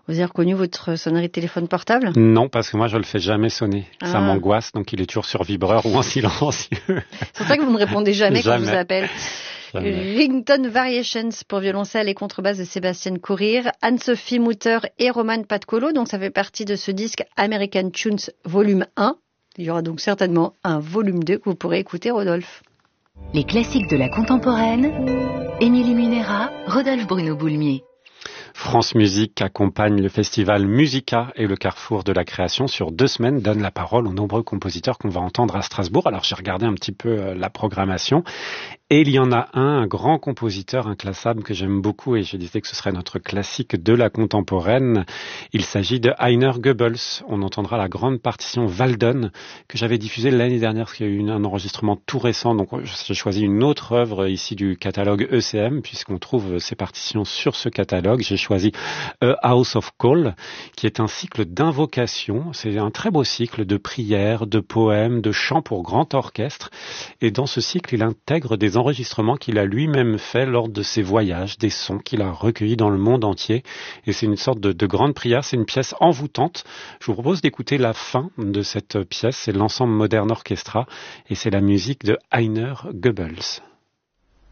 Vous avez reconnu votre sonnerie de téléphone portable? Non, parce que moi, je le fais jamais sonner. Ça Ah. m'angoisse, donc il est toujours sur vibreur ou en silencieux. C'est pour ça que vous ne répondez jamais quand je vous appelle. Jamais. Ringtone Variations pour violoncelle et contrebasse de Sébastien Courir, Anne-Sophie Mutter et Roman Patcolo. Donc ça fait partie de ce disque American Tunes volume 1. Il y aura donc certainement un volume 2 que vous pourrez écouter, Rodolphe. Les classiques de la contemporaine, Émilie Munera, Rodolphe Bruno Boulmier. France Musique accompagne le festival Musica et le Carrefour de la Création sur 2 semaines, donne la parole aux nombreux compositeurs qu'on va entendre à Strasbourg. Alors j'ai regardé un petit peu la programmation et il y en a un grand compositeur inclassable que j'aime beaucoup et je disais que ce serait notre classique de la contemporaine. Il s'agit de Heiner Goebbels. On entendra la grande partition Walden que j'avais diffusée l'année dernière parce qu'il y a eu un enregistrement tout récent. Donc j'ai choisi une autre œuvre ici du catalogue ECM puisqu'on trouve ces partitions sur ce catalogue. J'ai choisi A House of Call, qui est un cycle d'invocation. C'est un très beau cycle de prières, de poèmes, de chants pour grand orchestre. Et dans ce cycle, il intègre des enregistrements qu'il a lui-même fait lors de ses voyages, des sons qu'il a recueillis dans le monde entier. Et c'est une sorte de grande prière. C'est une pièce envoûtante. Je vous propose d'écouter la fin de cette pièce. C'est l'ensemble Modern Orchestra et c'est la musique de Heiner Goebbels.